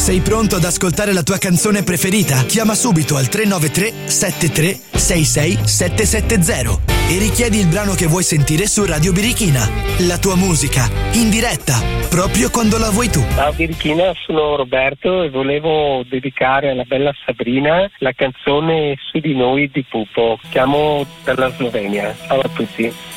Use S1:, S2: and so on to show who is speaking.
S1: Sei pronto ad ascoltare la tua canzone preferita? Chiama subito al 393 73 66 770 e richiedi il brano che vuoi sentire su Radio Birichina. La tua musica, in diretta, proprio quando la vuoi tu.
S2: Ciao Birichina, sono Roberto e volevo dedicare alla bella Sabrina la canzone Su di noi di Pupo. Chiamo dalla Slovenia. Ciao a tutti.